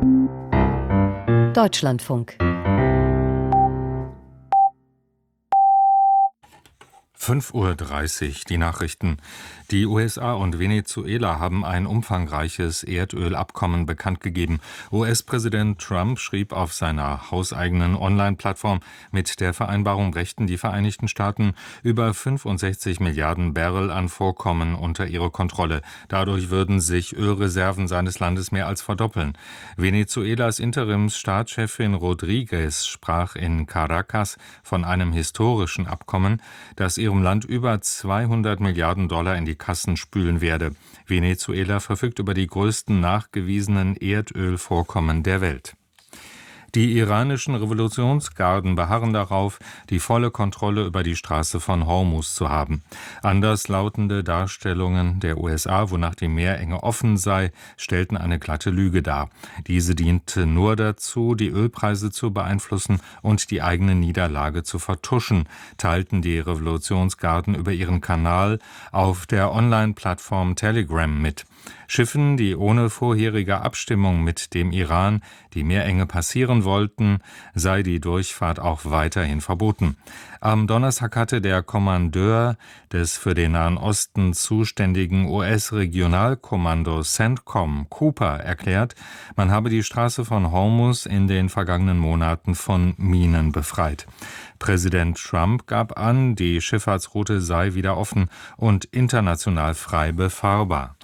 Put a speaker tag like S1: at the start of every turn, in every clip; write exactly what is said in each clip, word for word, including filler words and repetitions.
S1: Deutschlandfunk.
S2: fünf Uhr dreißig, die Nachrichten. Die U S A und Venezuela haben ein umfangreiches Erdölabkommen bekannt gegeben. U S-Präsident Trump schrieb auf seiner hauseigenen Online-Plattform, mit der Vereinbarung brächten die Vereinigten Staaten über fünfundsechzig Milliarden Barrel an Vorkommen unter ihre Kontrolle. Dadurch würden sich Ölreserven seines Landes mehr als verdoppeln. Venezuelas Interimsstaatschefin Rodriguez sprach in Caracas von einem historischen Abkommen, das ihrem Land über zweihundert Milliarden Dollar in die Kassen spülen werde. Venezuela verfügt über die größten nachgewiesenen Erdölvorkommen der Welt. Die iranischen Revolutionsgarden beharren darauf, die volle Kontrolle über die Straße von Hormuz zu haben. Anderslautende Darstellungen der U S A, wonach die Meerenge offen sei, stellten eine glatte Lüge dar. Diese diente nur dazu, die Ölpreise zu beeinflussen und die eigene Niederlage zu vertuschen, teilten die Revolutionsgarden über ihren Kanal auf der Online-Plattform Telegram mit. Schiffen, die ohne vorherige Abstimmung mit dem Iran die Meerenge passieren wollten, sei die Durchfahrt auch weiterhin verboten. Am Donnerstag hatte der Kommandeur des für den Nahen Osten zuständigen U S-Regionalkommandos CENTCOM, Cooper, erklärt, man habe die Straße von Hormuz in den vergangenen Monaten von Minen befreit. Präsident Trump gab an, die Schifffahrtsroute sei wieder offen und international frei befahrbar.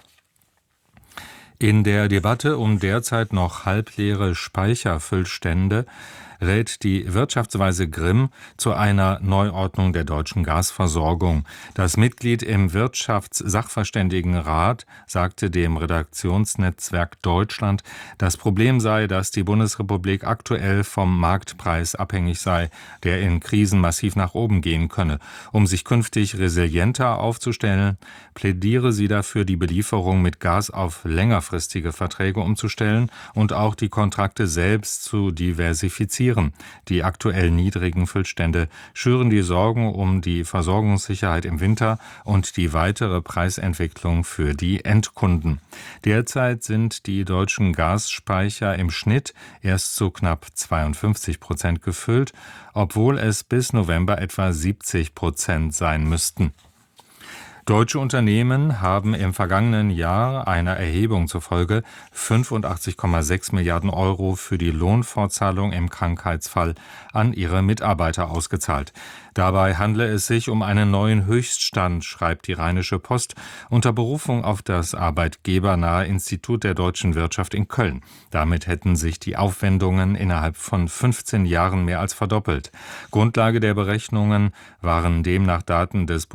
S2: In der Debatte um derzeit noch halbleere Speicherfüllstände rät die Wirtschaftsweise Grimm zu einer Neuordnung der deutschen Gasversorgung. Das Mitglied im Wirtschaftssachverständigenrat sagte dem Redaktionsnetzwerk Deutschland, das Problem sei, dass die Bundesrepublik aktuell vom Marktpreis abhängig sei, der in Krisen massiv nach oben gehen könne. Um sich künftig resilienter aufzustellen, plädiere sie dafür, die Belieferung mit Gas auf längerfristige Verträge umzustellen und auch die Kontrakte selbst zu diversifizieren. Die aktuell niedrigen Füllstände schüren die Sorgen um die Versorgungssicherheit im Winter und die weitere Preisentwicklung für die Endkunden. Derzeit sind die deutschen Gasspeicher im Schnitt erst zu knapp zweiundfünfzig Prozent gefüllt, obwohl es bis November etwa siebzig Prozent sein müssten. Deutsche Unternehmen haben im vergangenen Jahr einer Erhebung zufolge fünfundachtzig Komma sechs Milliarden Euro für die Lohnfortzahlung im Krankheitsfall an ihre Mitarbeiter ausgezahlt. Dabei handle es sich um einen neuen Höchststand, schreibt die Rheinische Post unter Berufung auf das arbeitgebernahe Institut der deutschen Wirtschaft in Köln. Damit hätten sich die Aufwendungen innerhalb von fünfzehn Jahren mehr als verdoppelt. Grundlage der Berechnungen waren demnach Daten des